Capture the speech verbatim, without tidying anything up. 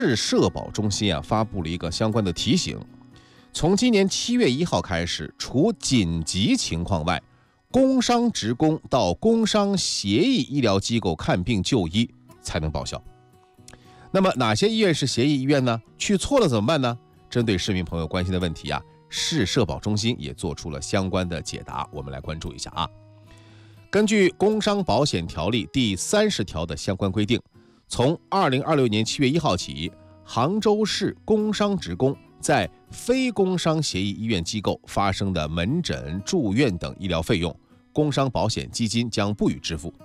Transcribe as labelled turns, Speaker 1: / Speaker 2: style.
Speaker 1: 市社保中心啊发布了一个相关的提醒，从今年七月一号开始，除紧急情况外，工伤职工到工伤协议医疗机构看病就医才能报销。那么哪些医院是协议医院呢？去错了怎么办呢？针对市民朋友关心的问题啊，市社保中心也做出了相关的解答，我们来关注一下啊。根据工伤保险条例第三十条的相关规定，从二零二六年七月一号起，杭州市工伤职工在非工伤协议医院机构发生的门诊、住院等医疗费用，工伤保险基金将不予支付。